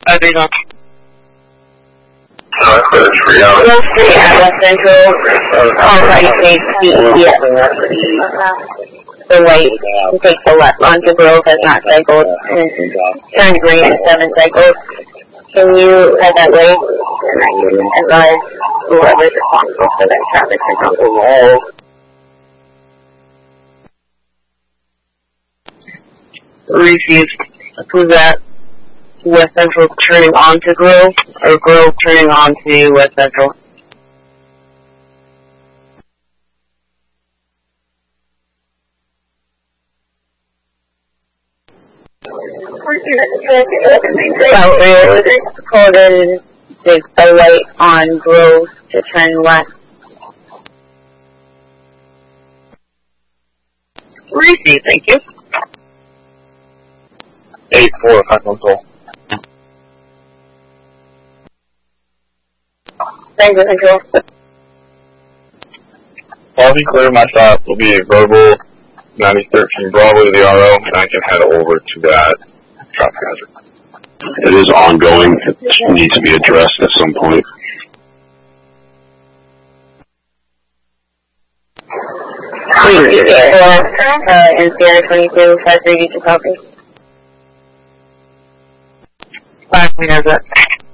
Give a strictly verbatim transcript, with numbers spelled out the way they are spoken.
Batteries on. Uh, clear three out. One three at West Central. On right, take the yeah. The white, you take the left onto Grove has not cycled and turn green in seven cycles. Can you head that way? And I can advise whoever is responsible for that traffic signal. Received. Who's that? West Central turning onto Grove, or Grove turning onto West Central? Well, we pulled in the, the light on Grove to turn left. Receive, thank you. eight four, five control. Thank you, Control. I'll be clear, my stop will be a verbal ninety thirteen Bravo to the R O, and I can head over to that traffic hazard. It is ongoing. It needs to be addressed at some point. Please, yeah. Uh, in Sierra twenty-two, five three, you can copy. Last we have that.